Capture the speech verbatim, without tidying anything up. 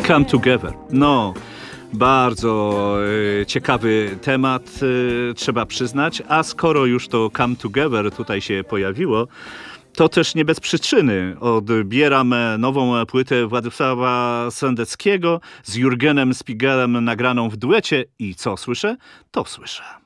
Come Together. No, bardzo e, ciekawy temat, e, trzeba przyznać. A skoro już to Come Together tutaj się pojawiło, to też nie bez przyczyny odbieram nową płytę Władysława Sendeckiego z Jurgenem Spigelem nagraną w duecie i co słyszę? To słyszę.